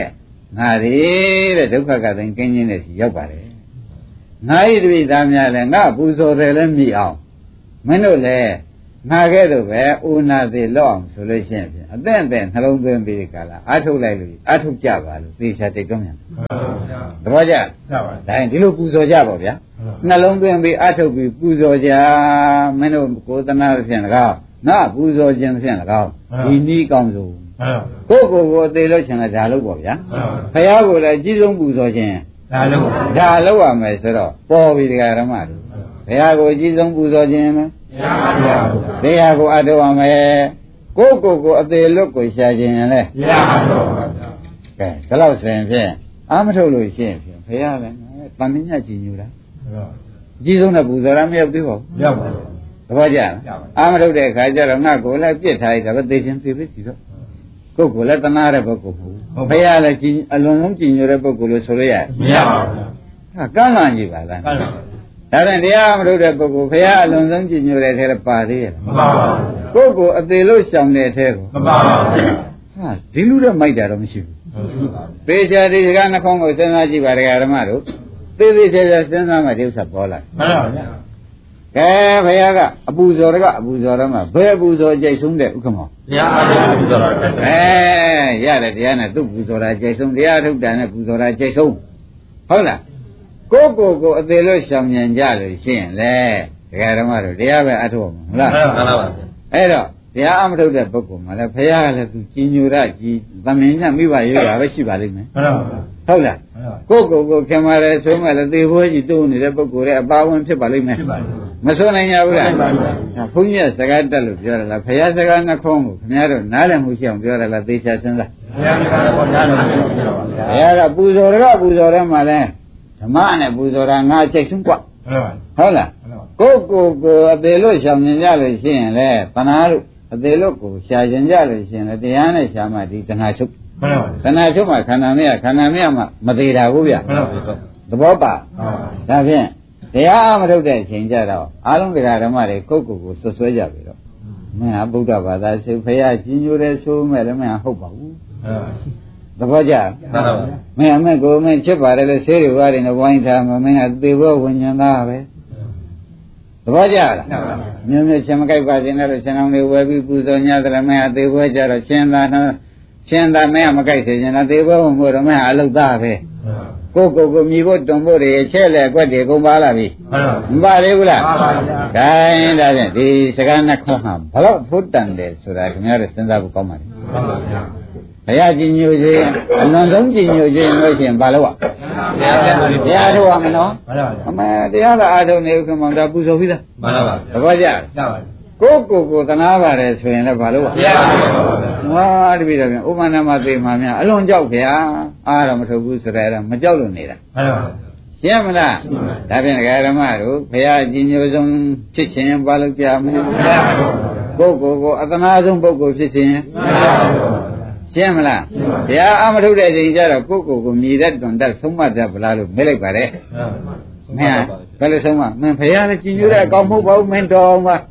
ငါဒီတဲ့ဒုက္ခကသိကင်းခြင်းနဲ့စီရောက်ပါတယ်ငါဤတပိသားများလည်းငါပူဇော်တယ်လည်းမြည်အောင်မင်းတို့လည်းငါကဲ့သို့ပဲဥနာသေးလောက်အောင်ဆိုလို့ရှိရင်အသင့်အသင့်နှလုံးသွင်းပြီးဒီကလာအထုတ်လိုက်လို့အထုတ်ကြပါလို့သေချာတိတ်တော့မြန်သဘောကျဒါရင်ဒီလိုပူဇော်ကြပါဗျာနှလုံးသွင်းပြီးအထုတ်ပြီးပူဇော်ကြမင်းတို့ကိုယ်တနာဖြင့်၎င်းငါပူဇော်ခြင်းဖြင့်၎င်းဒီနည်းကောင်းဆုံးကိုယ့်ကိုယ်ကိုသေလို့ရှင်လည်းဒါလို့ပေါ့ဗျာဘုရားကိုလည်းအကြီးဆုံးပူဇော်ခြင်းဒါလို့ဒါလို့ရမယ်ဆိုတော့ပေါ်ပြီတရားဓမ္မတို့ဘုရားကိုအကြီးဆုံးပူဇော်ခြင်းမယ်တရားကိုအထောက်အမယ်ကိုယ့်ကိုယ်ကိုအသေးလွတ်ကိုရှာခြင်းလည်းရပါတော့ကဲဒါလို့ဆိုရင်ဖြင့်အာမထုတ်လို့ရှိရင်ဖြင့်ဘုရားလည်းတန်မြတ်ကြည်ညိုတာအကြီးဆုံးတဲ့ပူဇော်ရမရောက်သေးပါဘူးမရောက်ပါဘူးသဘောကျလားအာမထုတ်တဲ့အခါကျတော့ငါကိုယ်လည်းပြစ်ထားရတာပဲသိချင်းသိပြီစီတော့ကိုယ်ကိုယ်လည်းတနာတဲ့ပုဂ္ဂိုလ်ဘူးဘုရားလည်းကြည်အလွန်ဆုံးကြည်ညိုတဲ့ပုဂ္ဂိုလ်လို့ဆိုလို့ရမရပါဘူးဟာကန့်လန့်ကြည့်ပါလားဒါနဲ့တရားမထုတ်တဲ့ပုဂ္ဂိုလ်ဘုရားအလွန်ဆုံးကြည်ညိုတဲ့ထဲပါသေးရဲ့မပါဘူးကိုယ်ကိုယ်အသေးလို့ရှောင်တဲ့ထဲကိုမပါဘူးဟာဒီလူတော့မိုက်တာတော့မရှိဘူးပေချာဒီစကားနှခေါင်းကိုစဉ်းစားကြည့်ပါတရားဓမ္မတို့သေသေးချာချာစဉ်းစားမှဒီဥစ္စာပေါ်လာမှန်ပါဗျာကဲဘုရားကအပူဇော်ကအပူဇော်တော့မှဘယ်အပူဇော်ကြိုက်ဆုံးတဲ့ဥက္ကမောတရားအထုတ်ပူဇော်တာအဲရတယ်တရားနဲ့သူ့ပူဇော်တာကြိုက်ဆုံးတရားထုတ်တာနဲ့ပူဇော်တာကြိုက်ဆုံးဟုတ်လားကိုယ့်ကိုယ်ကိုအသေးလို့ရှောင်ဉဏ်ကြလို့ရှိရင်လေဒကာဓမ္မတို့တရားပဲအထုတ်အောင်ဟုတ်လားမှန်ပါပါအဲ့တော့တရားအမထုတ်တဲ့ပုဂ္ဂိုလ်မှလည်းဘုရားကလည်းသူကြီးညိုရကြီးသမင်ညမိဘရွေးတာပဲရှိပါလိမ့်မယ်မှန်ပါပါဟုတ်လားကိုယ့်ကိုယ်ကိုခင်မာတယ်ဆိုမှလည်းသေဘိုးကြီးတိုးနေတဲ့ပုဂ္ဂိုလ်ရဲ့အပါဝင်ဖြစ်ပါလိမ့်မယ်ဖြစ်ပါလိမ့်မယ်မဆိုနိုင်ကြဘူးလားဒါဘုန်းကြီးကစကားတက်လို့ပြောရလားဘုရားစကားနှခုံးကိုခင်ဗျားတို့နားလည်မှုရှိအောင်ပြောရလားသေချာစဉ်းစားဘုရားစကားကိုနားလည်မှုရှိအောင်ပြောပါဘုရားကပူဇော်တော့ပူဇော်တယ်မှလည်းဓမ္မနဲ့ပူဇော်တာငါချိတ်ဆုံးกว่าဟုတ်လားကိုယ့်ကိုယ်ကိုအသေးလို့ရှောင်မြင်ကြလို့ရှိရင်လေတဏှာလို့အသေးလို့ကိုရှာကျင်ကြလို့ရှိရင်လေတရားနဲ့ရှာမှဒီတဏှာချုပ်မှန်ပါဘူးတဏှာချုပ်မှခန္ဓာမရခန္ဓာမရမှမသေးတာဘူးဗျမှန်ပါဘူးသဘောပါဒါဖြင့်တရားမထုတ်တဲ့အချိန်ကြတော့အားလုံးတရားဓမ္မတွေကိုယ့်ကိုယ်ကိုဆွဆွဲကြပြီတော့မင်းဟာဗုဒ္ဓဘာသာဆိုဖရာကြီးညိုတယ်ဆိုမဲ့လည်းမင်းဟာဟုတ်ပါဘူးသဘောကျမင်းအမေကိုမင်းချစ်ပါတယ်လေဆေးတွေဝါးတယ်နဲ့ဝိုင်းထားမှမင်းကသေဘောဝิญဉာဏ်သားပဲသဘောကျလားမျိုးမျိုးရှင်မကြိုက်ပါစေနဲ့လို့ရှင်အောင်တွေဝယ်ပြီးပူဇော်ညတယ်မင်းဟာသေဘောကြတော့ရှင်သာနော်ရှင်သာမင်းကမကြိုက်စေချင်တာသေဘောမို့တော့မင်းဟာအလုတ်သားပဲကိုကိုကိုမြည်ဖို့တုံဖို့တွေချဲ့လေကွက်တွေကုန်ပါလာပြီမပါသေးဘူးလားဒါရင်ဒါဖြင့်ဒီစကားနှခေါင်းဟာဘလို့ဖို့တန်တယ်ဆိုတာခင်ဗျားတို့စဉ်းစားဖို့ကောင်းပါလေဟုတ်ပါဗျာဘုရားကြီးညိုခြင်းအလွန်ဆုံးကြီးညိုခြင်းလို့ရှိရင်ဘာလို့อ่ะတရားထုတ်ရမနော်အမေတရားသာအားထုတ်နေဥက္ကမောင်ဒါပူဇော်ပြီးသားမှန်ပါပါသဘောကျကိုကိုကိုသနာပါတယ်ဆိုရင်လည်းဘာလို့อ่ะဝါတပိတော့ပြန်ဥပ္ပန္နမသိမှများအလွန်ကြောက်ဗျာအားတော့မထုတ်ဘူးဆိုတော့မကြောက်လို့နေတာမှန်ပါပါရှင်းမလားဒါဖြင့်ဒကာဓမ္မတို့ဘုရားကြီးညိုဆုံးဖြစ်ခြင်းဘာလို့ကြမလဲကိုကိုကိုအသနာဆုံးပုဂ္ဂိုလ်ဖြစ်ခြင်းရှင်းမလားဘုရားအမထုတ်တဲ့အချိန်ကျတော့ကိုကိုကိုမြည်တဲ့တွန်တက်ဆုံးမတတ်ဗလားလို့မေးလိုက်ပါတယ်မင်းဘယ်လိုဆုံးမမင်းဘုရားလည်းကြီးညိုတဲ့အကောင်မဟုတ်ပါဘူးမင်းတော်မှာ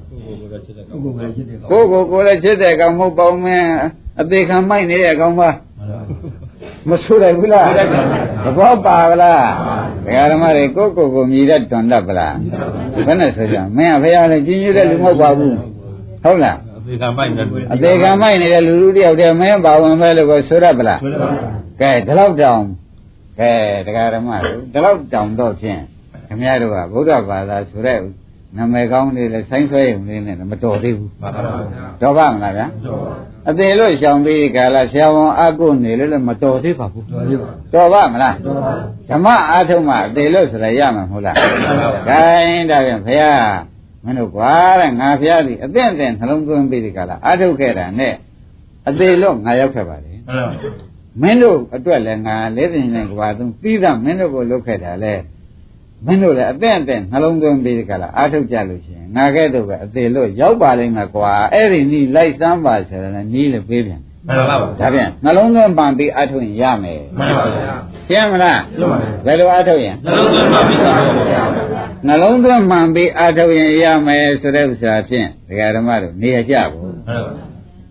ကိုကိုကိုလည်းချစ်တဲ့ကောင်မဟုတ်ပါဘူးမင်းအသေးခံမိုက်နေတဲ့အကောင်ပါမဆိုးတယ်ဘူးလားသဘောပါဗလားဒကာဓမ္မတွေကိုကိုကိုမြည်တဲ့တွန်တက်ဗလားဘယ်နဲ့ဆိုကြမင်းကဘုရားလည်းကြီးညိုတဲ့လူမဟုတ်ပါဘူးဟုတ်လားအသေးခံမိုက်နေအသေးခံမိုက်နေတဲ့လူလူတယောက်တည်းမင်းပါဝင်ပဲလို့ကိုဆိုရပလားကဲဒီလောက်တောင်ကဲဒကာဓမ္မတို့ဒီလောက်တောင်တော့ဖြင့်ခင်ဗျားတို့ကဗုဒ္ဓဘာသာဆိုတဲ့နာမည်ကောင်းလေးလဲဆိုင်းဆွဲရုံလေးနဲ့မတော်သေးဘူးမှန်ပါပါတော်ပါမလားဗျာအသေးလို့ရှောင်ပြီးကာလဆရာဝန်အကုနေလို့လည်းမတော်သေးပါဘူးတော်သေးပါတော်ပါမလားတော်ပါဓမ္မအားထုတ်မှအသေးလို့ဆိုရရမှာမဟုတ်လားခိုင်းဒါပြန်ဘုရားမင်းတို့ကွာတဲ့ငါဖျားသည်အသင့်အသင့်နှလုံးသွင်းပြီးဒီကလာအာထုတ်ခဲ့တာနဲ့အသေးလို့ငါရောက်ခဲ့ပါလေမင်းတို့အတွက်လည်းငါလေးသိနေကွာသူပြီးသားမင်းတို့ကိုလုပ်ခဲ့တာလေမင်းတို့လည်းအသင့်အသင့်နှလုံးသွင်းပြီးဒီကလာအာထုတ်ကြလို့ရှိရင်ငါကဲ့သို့ပဲအသေးလို့ရောက်ပါလိမ့်မယ်ကွာအဲ့ဒီနီးလိုက်စမ်းပါဆိုရင်နီးလည်းပေးပြန်မှန်ပါပါဒါပြန်နှလုံးသွင်းပန်ပြီးအာထုတ်ရင်ရမယ်မှန်ပါပါရှင်းမလားရှင်းပါပြီဘယ်လိုအာထုတ်ရင်နှလုံးသွင်းပန်ပြီးအာထုတ်ရင်နှလုံးသွင်းမှန်ပြီးအာထုတ်ရင်ရမယ်ဆိုတဲ့ဥစ္စာဖြင့်ဒကာဓမ္မတို့နေရကြဘူး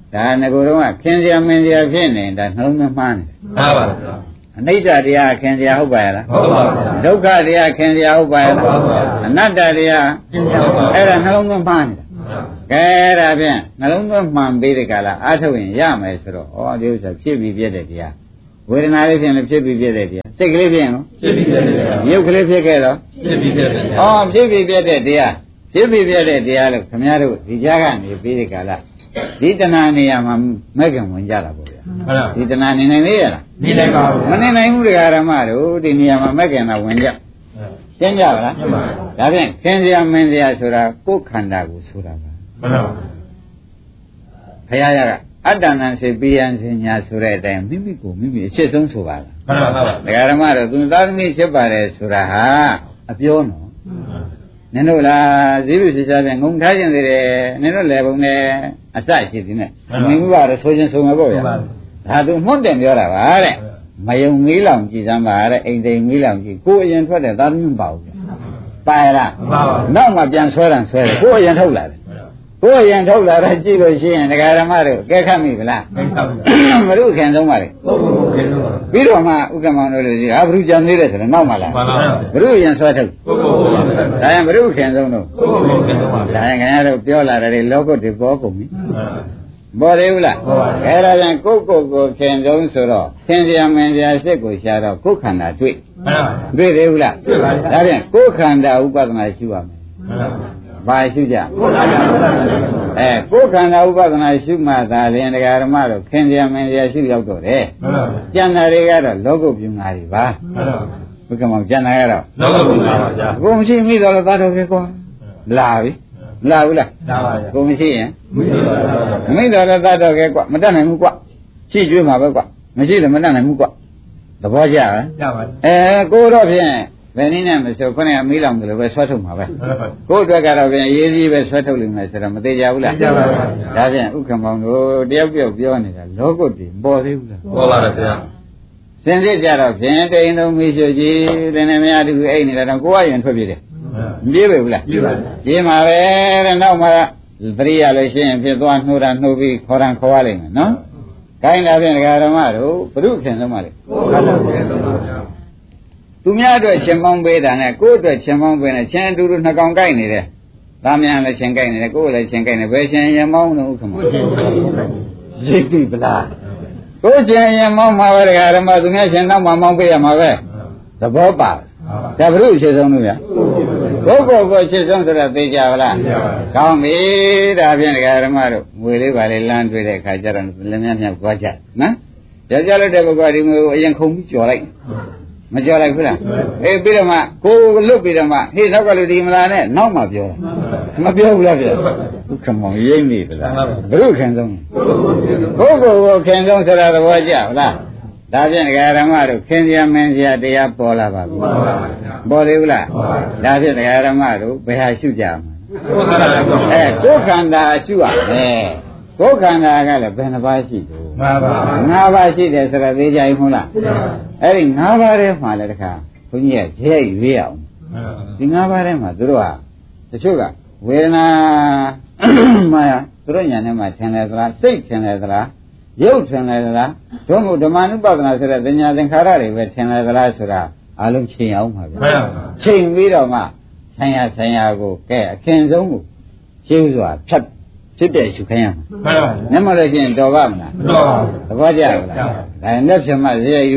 ဒါငကိုတော့ခင်စရာမင်းစရာဖြစ်နေတာနှလုံးသွင်းမှန်းတယ်မှန်ပါဗျာအနိစ္စတရားခင်စရာဟုတ်ပါရဲ့လားဟုတ်ပါဗျာဒုက္ခတရားခင်စရာဟုတ်ပါရဲ့လားဟုတ်ပါဗျာအနတ္တတရားဟုတ်ပါဗျာအဲ့ဒါနှလုံးသွင်းမှန်းနေတာကဲဒါဖြင့်နှလုံးသွင်းမှန်ပေးတဲ့ကလာအားထုတ်ရင်ရမယ်ဆိုတော့ဩဒီဥစ္စာဖြစ်ပြီးပြည့်တဲ့တရားဝေဒနာလေးဖြင့်လည်းဖြစ်ပြီးပြည့်တဲ့တရားစိတ်ကလေးဖြင့်ရောဖြစ်ပြီးတဲ့ဗျာရုပ်ကလေးဖြစ်ခဲ့တော့ဖြစ်ပြီးတဲ့ဗျာဩဖြစ်ပြီးပြည့်တဲ့တရားဖြစ်ပြီးပြည့်တဲ့တရားလို့ခင်ဗျားတို့ဒီကြားကနေပြီးတဲ့ကလာဒီတဏှာနေရာမှာမဲ့ကံဝင်ကြတာပေါ့ဗျာမှန်ပါဒီတဏှာနေနိုင်လေရလားနေလိုက်ပါဘူးမနေနိုင်ဘူးတရားဓမ္မတို့ဒီနေရာမှာမဲ့ကံတော့ဝင်ကြရှင်းကြပါလားမှန်ပါဒါဖြင့်ခင်စရာမင်းစရာဆိုတာကိုယ်ခန္ဓာကိုဆိုတာပါမှန်ပါဘုရားရကအတ္တနံစေပိယံစညာဆိုတဲ့အတိုင်းမိမိကိုမိမိအဖြစ်ဆုံးဆိုပါလားမှန်ပါပါတရားဓမ္မတို့သူသားသမီးဖြစ်ပါတယ်ဆိုတာဟာအပြောနော်နင်တို့လားဇီးလူစီစားပြန်ငုံထားခြင်းသေးတယ်နင်တို့လည်းပုံနဲ့အစရှိသည်နဲ့မင်းကတော့ဆိုခြင်းဆိုမှာပေါ့ဗျာဒါသူမှုတ်တယ်ပြောတာပါတဲ့မယုံမီးလောင်ကြည်စမ်းပါတဲ့အိမ်တိမ်မီးလောင်ကြည်ကိုယ်အရင်ထွက်တဲ့သားသမီးမပါဘူးဗျာပါရလားမှန်ပါပါနောက်မှပြန်ဆွဲတယ်ဆွဲတယ်ကိုယ်အရင်ထုတ်လာတယ်ကိုယ်အရင်ထုတ်လာတော့ကြည့်လို့ရှိရင်တရားဓမ္မတို့ကဲခတ်မိဗလားသိပါဗျာမလို့ခင်ဆုံးပါလေဟုတ်ဟုတ်ကဲ့တော့ပြီးတော့မှဥက္ကမောင်တို့လူကြီးဟာဘုရုကြံနေတယ်ဆိုတော့နောက်မှလားမှန်ပါဗျာဘုရုရင်ဆွဲထုတ်ဟုတ်ဟုတ်ဟုတ်ပါဗျာဒါရင်ဘုရုခင်ဆုံးတော့ဟုတ်ဟုတ်ကဲ့တော့ပါဗျာဒါရင်ခင်ဗျားတို့ပြောလာတယ်လောကုတ်တွေပေါ်ကုန်ပြီပေါ်သေးဘူးလားပေါ်ပါဘူးအဲ့ဒါပြန်ကိုယ့်ကိုယ်ကိုခင်ဆုံးဆိုတော့ခင်စရာမင်းစရာစိတ်ကိုရှာတော့ကိုယ်ခန္ဓာတွေ့မှန်ပါတွေ့သေးဘူးလားတွေ့ပါပြီဒါပြန်ကိုယ်ခန္ဓာဥပဒနာရှုရမယ်မှန်ပါဘာရှုကြဟုတ်ပါဗျာအဲကိုယ်ခန္ဓာဥပဒနာရှုမှသာလျှင်တရားဓမ္မတို့ခင်စရာမင်းစရာရှုရောက်တော့တယ်မှန်ပါကျန်တာတွေကတော့လောကုတ်ပြုငါတွေပါမှန်ပါဘုကမောင်ကျန်တာကတော့လောကဘုရားပါဗျာကိုမရှိမိတော့လည်းသားတော်ပဲကွာလာပြီမလာဘူးလားဒါပါဗျာကိုမရှိရင်မိပါဗျာမိတော့လည်းသားတော်ပဲကွာမတတ်နိုင်ဘူးကွာရှိကျွေးမှာပဲကွာမရှိလည်းမတတ်နိုင်ဘူးကွာသဘောကျလားရပါအဲကိုတော့ဖြင့်ဘယ်နည်းနဲ့မဆိုခုနကမီးလောင်တယ်လို့ပဲဆွဲထုတ်မှာပဲမှန်ပါကိုအတွက်ကတော့ဖြင့်ရေးကြီးပဲဆွဲထုတ်လိမ့်မယ်ဆိုတော့မသေးကြဘူးလားသိကြပါဗျာဒါဖြင့်ဥက္ကမောင်တို့တယောက်တယောက်ပြောနေတာလောကုတ်တွေပေါ်သေးဘူးလားပေါ်ပါဗျာစင်စစ်ကြတော့ဖြင့်တိန်လုံးမီးရှို့ကြီးတင်းနေမရတူအိတ်နေတာတော့ကိုယ်ကရင်ထွက်ပြေးတယ်မပြေးပဲဘူးလားပြပါဗျာပြေးမှာပဲတဲ့နောက်မှပရိယလို့ရှိရင်ဖြစ်သွားနှိုးတာနှိုးပြီးခေါ်တာခေါ်ရလိမ့်မယ်နော်ကိုင်းလာဖြင့်ဒကာဓမ္မတို့ဘုရုခင်ဆုံးပါလေဟုတ်ပါဗျာသူများအတွက်ရှင်ပေါင်းပေးတာနဲ့ကိုယ့်အတွက်ရှင်ပေါင်းပေးနေချင်းအတူတူနှစ်ကောင်ကိုက်နေတယ်သားများလည်းရှင်ကိုက်နေတယ်ကိုယ်လည်းရှင်ကိုက်နေဘယ်ရှင်ရင်ပေါင်းလို့ဥက္ကမရိပ်ပြီဗလားကိုယ်ရှင်ရင်ပေါင်းမှာပဲဒကာဓမ္မသူများရှင်နောက်မှမောင်းပေးရမှာပဲသဘောပါဒါဘုရုရှိဆုံးလို့ဗျကိုယ့်ကိုယ်ကိုရှိဆုံးဆိုတော့သိကြပါလားကောင်းပြီဒါဖြင့်ဒကာဓမ္မတို့ငွေလေးပါလေလမ်းတွေ့တဲ့အခါကျတော့လည်းများများကြွားကြနော်ကြောက်ကြလို့တဲ့ဘုရားဒီငွေကိုအရင်ခုံပြီးကြော်လိုက်မကြော်လိုက်ဘူးလားအေးပြီးတော့မှကိုယ်လွတ်ပြီးတော့မှဟေးနောက်ကလူဒီမလာနဲ့နောက်မှပြောတာမပြောဘူးလားဗျဥက္ကမောင်ရိမ့်နေဗလားဘုရုခင်ဆုံးကိုယ့်ကိုယ်ကိုခင်ဆုံးဆိုတာသဘောကျလားဒါဖြင့်ဒကာဓမ္မတို့ခင်စရာမင်းစရာတရားပေါ်လာပါဘူးပေါ်သေးဘူးလားဒါဖြင့်ဒကာဓမ္မတို့ဘယ်ဟာရှုကြမှာအဲကိုယ်ခန္ဓာရှုရမယ်ကိုယ်ခန္ဓာကလည်းဘယ်နှပါးရှိတယ်မှန်ပါငါးပါးရှိတယ်ဆိုတော့သိကြရင်ဟုတ်လားအဲ့ဒီငါးပါးထဲမှာလည်းတခါဘုန်းကြီးကရဲရွေးအောင်ဒီငါးပါးထဲမှာသူတို့ဟာတချို့ကဝေဒနာမှာသူတို့ညာထဲမှာထင်တယ်သလားစိတ်ထင်တယ်သလားရုပ်ထင်တယ်သလားဒုမို့ဓမ္မနုပဒနာဆိုတဲ့ဉာဏ်သင်္ခါရတွေပဲထင်တယ်သလားဆိုတာအလုံးချိန်အောင်ပါပဲမှန်ပါချိန်ပြီးတော့မှဆံရဆံရကိုကဲအခင်ဆုံးကိုရှင်းစွာဖြတ်ဖြစ်တဲ့ရှုခိုင်းရမှာမှန်ပါမျက်မှောက်လို့ချင်းတော်ပါမလားတော့သဘောကျလားဒါနဲ့ဖြစ်မှဇေယျ